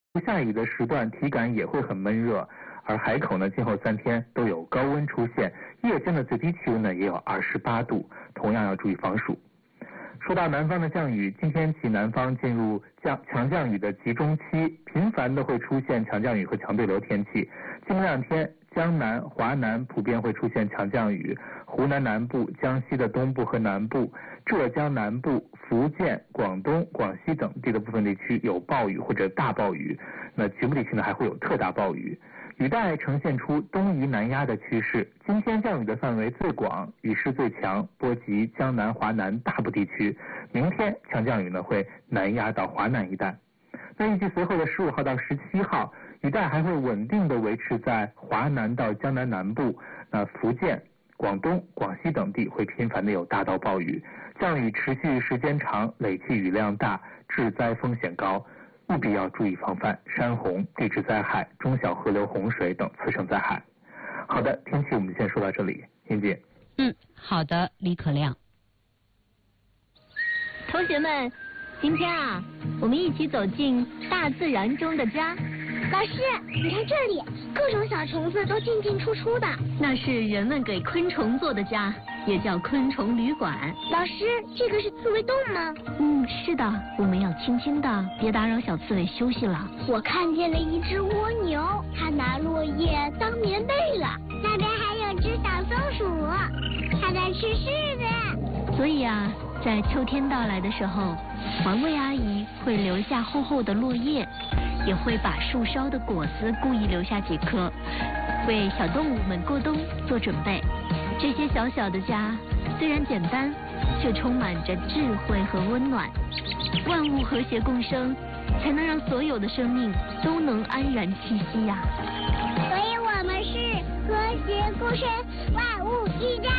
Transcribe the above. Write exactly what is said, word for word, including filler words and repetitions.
下雨的时段体感也会很闷热，而海口呢今后三天都有高温出现，夜间的最低气温呢也有二十八度，同样要注意防暑。说到南方的降雨，今天起南方进入降强降雨的集中期，频繁的会出现强降雨和强对流天气。近两天江南、华南普遍会出现强降雨，湖南南部、江西的东部和南部、浙江南部、福建、广东、广西等地的部分地区有暴雨或者大暴雨，那局部地区呢还会有特大暴雨。雨带呈现出东移南压的趋势，今天降雨的范围最广，雨势最强，波及江南、华南大部地区。明天强降雨呢会南压到华南一带。那预计随后的十五号到十七号，雨带还会稳定的维持在华南到江南南部，那福建、广东、广西等地会频繁的有大到暴雨，降雨持续时间长，累计雨量大，致灾风险高，务必要注意防范山洪、地质灾害、中小河流洪水等次生灾害。好的，天气我们先说到这里，英姐。 嗯，好的，李可亮。 同学们，今天啊，我们一起走进大自然中的家。 老师，你看这里，各种小虫子都进进出出的。 那是人们给昆虫做的家，也叫昆虫旅馆。 老师，这个是刺猬洞吗？ 嗯，是的，我们要轻轻的，别打扰小刺猬休息了。 我看见了一只蜗牛，它拿落叶当棉被了。那边还有只小松鼠，它在吃柿子。 所以啊，在秋天到来的时候，环卫阿姨会留下厚厚的落叶，也会把树梢的果子故意留下几颗，为小动物们过冬做准备。这些小小的家虽然简单，却充满着智慧和温暖。万物和谐共生，才能让所有的生命都能安然栖息呀、 所以我们是和谐共生。